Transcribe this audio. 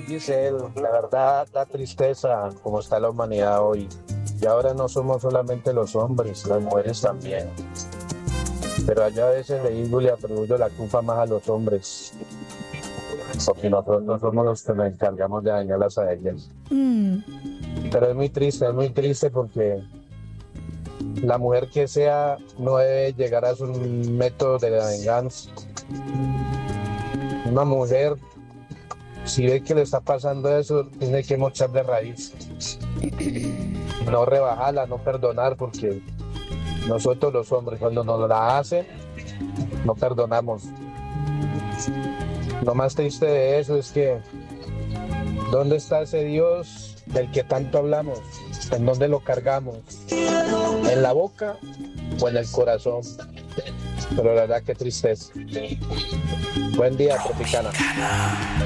dice él, la verdad da tristeza como está la humanidad hoy. Y ahora no somos solamente los hombres, las mujeres también. Pero allá a veces le atribuyo la culpa más a los hombres, porque nosotros somos los que nos encargamos de dañarlas a ellas. Pero es muy triste porque la mujer que sea no debe llegar a sus métodos de la venganza. Una mujer, si ve que le está pasando eso, tiene que mochar de raíz. No rebajarla, no perdonar, porque nosotros los hombres, cuando nos la hacen, no perdonamos. Lo más triste de eso es que, ¿dónde está ese Dios del que tanto hablamos? ¿En dónde lo cargamos? ¿En la boca o en el corazón? Pero la verdad, qué tristeza. Buen día, Tropicana.